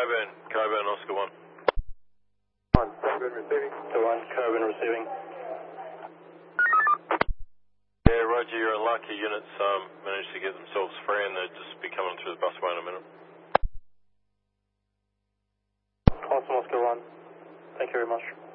Coburn, Oscar 1. Coburn receiving. To 1, Coburn receiving. Yeah, Roger, you're unlucky. Units managed to get themselves free and they'll just be coming through the busway in a minute. Awesome, Oscar 1. Thank you very much.